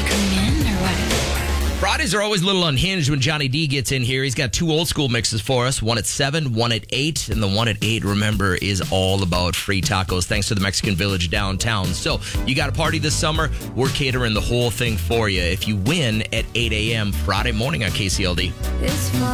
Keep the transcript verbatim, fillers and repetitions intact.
you coming in or what? Fridays are always a little unhinged when Johnny D gets in here. He's got two old school mixes for us, one at seven, one at eight. And the one at eight, remember, is all about free tacos thanks to the Mexican Village downtown. So you got a party this summer, we're catering the whole thing for you. If you win at eight a.m. Friday morning on K C L D. It's fun.